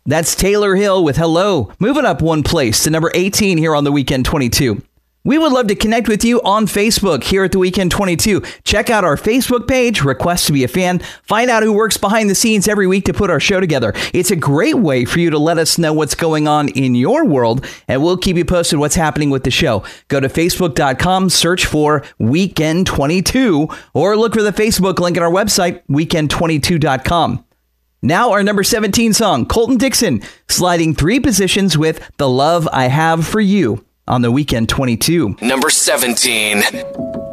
That's Taylor Hill with Hello, moving up one place to number 18 here on The Weekend 22. We would love to connect with you on Facebook here at The Weekend 22. Check out our Facebook page, request to be a fan, find out who works behind the scenes every week to put our show together. It's a great way for you to let us know what's going on in your world, and we'll keep you posted what's happening with the show. Go to facebook.com, search for Weekend 22, or look for the Facebook link on our website, weekend22.com. Now our number 17 song, Colton Dixon, sliding 3 positions with The Love I Have for You on The Weekend 22. Number 17.